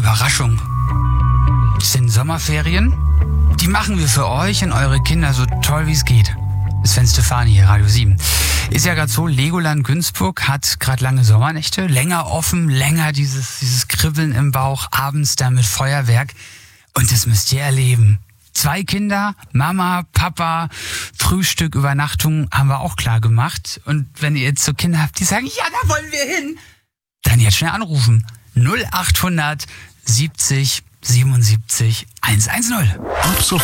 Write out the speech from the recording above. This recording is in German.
Überraschung. Es sind Sommerferien. Die machen wir für euch und eure Kinder so toll wie es geht. Das ist Sven Stefani hier, Radio 7. Ist ja gerade so, Legoland Günzburg hat gerade lange Sommernächte, länger offen, länger dieses Kribbeln im Bauch, abends da mit Feuerwerk. Und das müsst ihr erleben. 2 Kinder, Mama, Papa, Frühstück, Übernachtung haben wir auch klar gemacht. Und wenn ihr jetzt so Kinder habt, die sagen, ja, da wollen wir hin, dann jetzt schnell anrufen. 0800 70 77 110.